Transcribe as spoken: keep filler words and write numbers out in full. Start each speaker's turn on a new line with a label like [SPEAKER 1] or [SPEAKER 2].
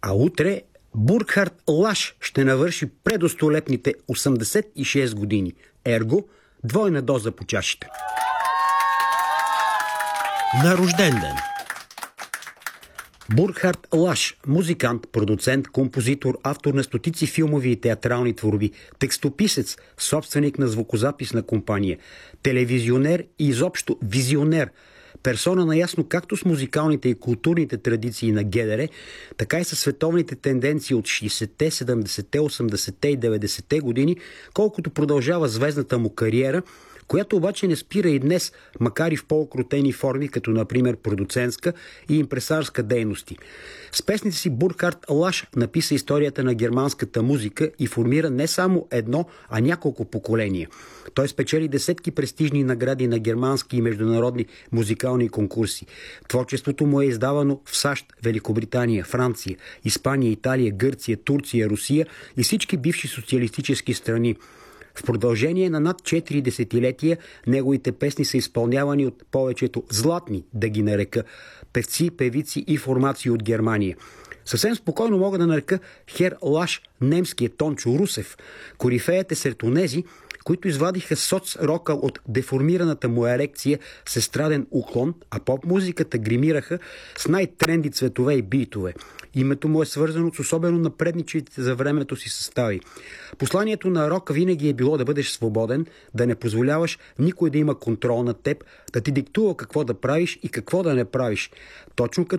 [SPEAKER 1] А утре Бургхард Лаш ще навърши предостолетните осемдесет и шест години. Ерго, двойна доза по чашите.
[SPEAKER 2] На рожден ден!
[SPEAKER 1] Бургхард Лаш, музикант, продуцент, композитор, автор на стотици филмови и театрални творби, текстописец, собственик на звукозаписна компания, телевизионер и изобщо визионер, персона наясно както с музикалните и културните традиции на ГДР, така и със световните тенденции от шейсетте, седемдесетте, осемдесетте и деветдесетте години, колкото продължава звездната му кариера, която обаче не спира и днес, макар и в по-окротени форми, като например продуцентска и импресарска дейности. С песните си Бургхард Лаш написа историята на германската музика и формира не само едно, а няколко поколения. Той спечели десетки престижни награди на германски и международни музикални конкурси. Творчеството му е издавано в САЩ, Великобритания, Франция, Испания, Италия, Гърция, Турция, Русия и всички бивши социалистически страни. В продължение на над четири десетилетия неговите песни са изпълнявани от повечето златни, да ги нарека, певци, певици и формации от Германия. Съвсем спокойно мога да нарека Хер Лаш немския Тончо Русев. Корифеят е сред онези, които извадиха соц-рока от деформираната му ерекция с естраден уклон, а поп-музиката гримираха с най-тренди цветове и битове. Името му е свързано с особено напредничите за времето си състави. Посланието на рока винаги е било да бъдеш свободен, да не позволяваш никой да има контрол над теб, да ти диктува какво да правиш и какво да не правиш. Точно като